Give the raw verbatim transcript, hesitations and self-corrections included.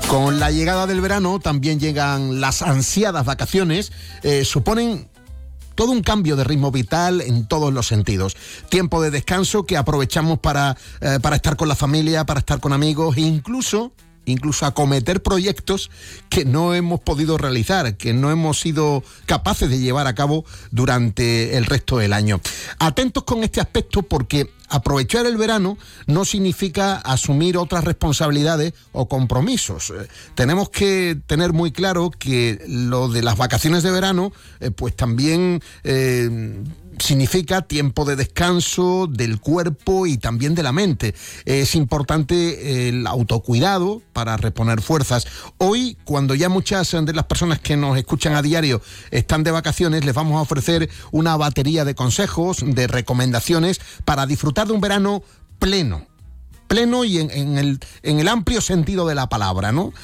Con la llegada del verano también llegan las ansiadas vacaciones, eh, suponen todo un cambio de ritmo vital en todos los sentidos. Tiempo de descanso que aprovechamos para, eh, para estar con la familia, para estar con amigos e incluso... incluso acometer proyectos que no hemos podido realizar, que no hemos sido capaces de llevar a cabo durante el resto del año. Atentos con este aspecto porque aprovechar el verano no significa asumir otras responsabilidades o compromisos. Eh, tenemos que tener muy claro que lo de las vacaciones de verano, eh, pues también... Eh, significa tiempo de descanso del cuerpo y también de la mente. Es importante el autocuidado para reponer fuerzas. Hoy, cuando ya muchas de las personas que nos escuchan a diario están de vacaciones, les vamos a ofrecer una batería de consejos, de recomendaciones para disfrutar de un verano pleno. Pleno y en, en, el, en el amplio sentido de la palabra, ¿no?